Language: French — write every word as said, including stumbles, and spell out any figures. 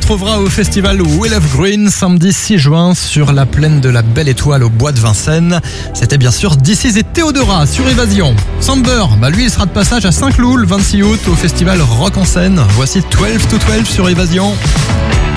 retrouvera au festival Wheel of Green samedi six juin sur la plaine de la Belle Étoile au bois de Vincennes. C'était bien sûr D C et Théodora sur Évasion. Samber, bah lui il sera de passage à Saint-Cloud le vingt-six août au festival Rock en Seine. Voici douze to douze sur Évasion.